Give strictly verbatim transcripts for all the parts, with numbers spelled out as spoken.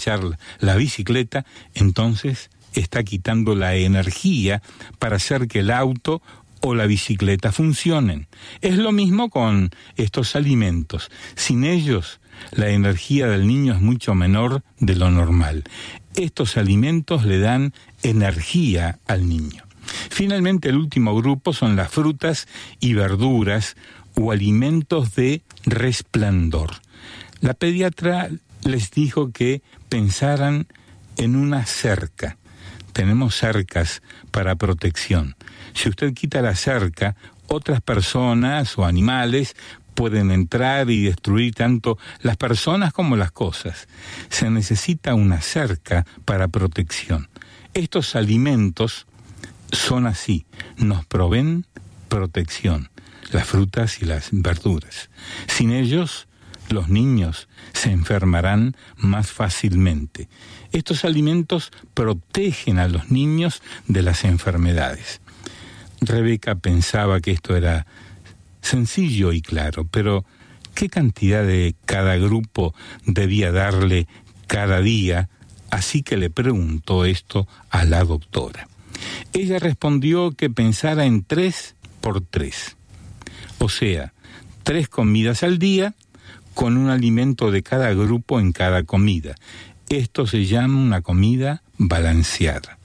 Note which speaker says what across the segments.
Speaker 1: enganchar la bicicleta, entonces está quitando la energía para hacer que el auto o la bicicleta funcionen. Es lo mismo con estos alimentos. Sin ellos, la energía del niño es mucho menor de lo normal. Estos alimentos le dan energía al niño. Finalmente, el último grupo son las frutas y verduras o alimentos de resplandor. La pediatra les dijo que pensaran en una cerca. Tenemos cercas para protección. Si usted quita la cerca, otras personas o animales pueden entrar y destruir tanto las personas como las cosas. Se necesita una cerca para protección. Estos alimentos son así, nos proveen protección, las frutas y las verduras. Sin ellos, los niños se enfermarán más fácilmente. Estos alimentos protegen a los niños de las enfermedades. Rebeca pensaba que esto era sencillo y claro, pero ¿qué cantidad de cada grupo debía darle cada día? Así que le preguntó esto a la doctora. Ella respondió que pensara en tres por tres, o sea, tres comidas al día con un alimento de cada grupo en cada comida. Esto se llama una comida balanceada.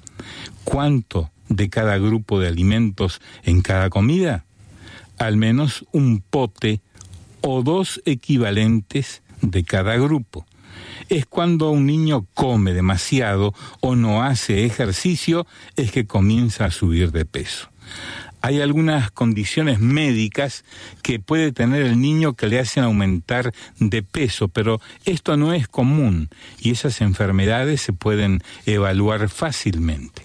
Speaker 1: ¿Cuánto de cada grupo de alimentos en cada comida? Al menos un pote o dos equivalentes de cada grupo. Es cuando un niño come demasiado o no hace ejercicio, es que comienza a subir de peso. Hay algunas condiciones médicas que puede tener el niño que le hacen aumentar de peso, pero esto no es común y esas enfermedades se pueden evaluar fácilmente.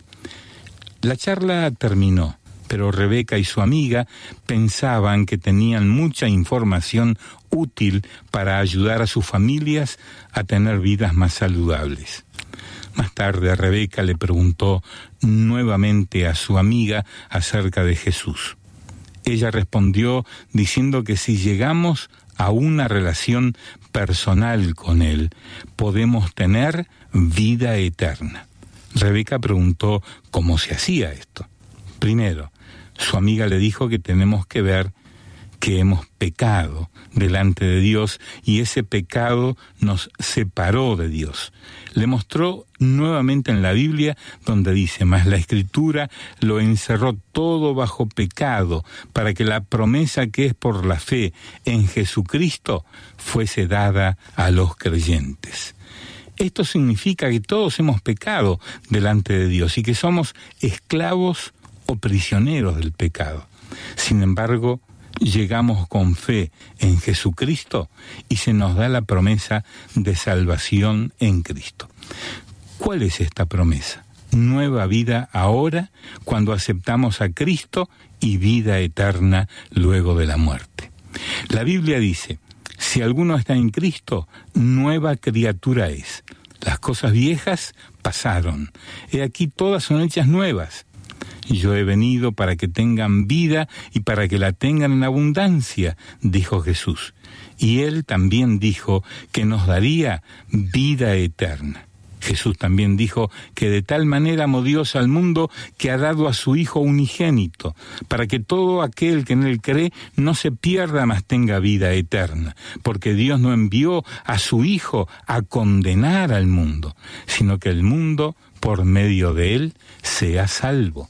Speaker 1: La charla terminó, pero Rebeca y su amiga pensaban que tenían mucha información útil para ayudar a sus familias a tener vidas más saludables. Más tarde, Rebeca le preguntó nuevamente a su amiga acerca de Jesús. Ella respondió diciendo que si llegamos a una relación personal con Él, podemos tener vida eterna. Rebeca preguntó cómo se hacía esto. Primero, su amiga le dijo que tenemos que ver que hemos pecado delante de Dios y ese pecado nos separó de Dios. Le mostró nuevamente en la Biblia donde dice, mas la Escritura lo encerró todo bajo pecado para que la promesa que es por la fe en Jesucristo fuese dada a los creyentes. Esto significa que todos hemos pecado delante de Dios y que somos esclavos o prisioneros del pecado. Sin embargo, llegamos con fe en Jesucristo y se nos da la promesa de salvación en Cristo. ¿Cuál es esta promesa? Nueva vida ahora cuando aceptamos a Cristo y vida eterna luego de la muerte. La Biblia dice, si alguno está en Cristo, nueva criatura es. Las cosas viejas pasaron. He aquí todas son hechas nuevas. Yo he venido para que tengan vida y para que la tengan en abundancia, dijo Jesús. Y Él también dijo que nos daría vida eterna. Jesús también dijo que de tal manera amó Dios al mundo que ha dado a su Hijo unigénito, para que todo aquel que en Él cree no se pierda, mas tenga vida eterna. Porque Dios no envió a su Hijo a condenar al mundo, sino que el mundo, por medio de Él, sea salvo.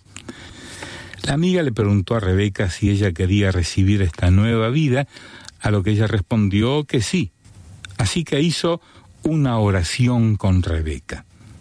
Speaker 1: La amiga le preguntó a Rebeca si ella quería recibir esta nueva vida, a lo que ella respondió que sí. Así que hizo una oración con Rebeca.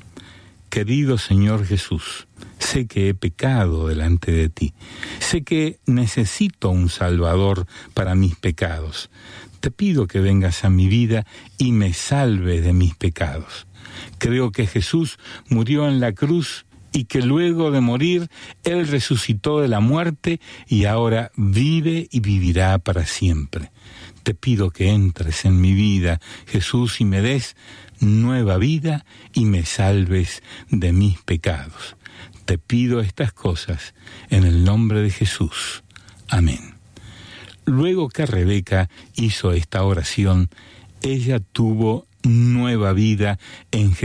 Speaker 1: Querido Señor Jesús, sé que he pecado delante de ti. Sé que necesito un Salvador para mis pecados. Te pido que vengas a mi vida y me salves de mis pecados. Creo que Jesús murió en la cruz y que luego de morir, Él resucitó de la muerte y ahora vive y vivirá para siempre. Te pido que entres en mi vida, Jesús, y me des nueva vida y me salves de mis pecados. Te pido estas cosas en el nombre de Jesús. Amén. Luego que Rebeca hizo esta oración, ella tuvo nueva vida en Jesús.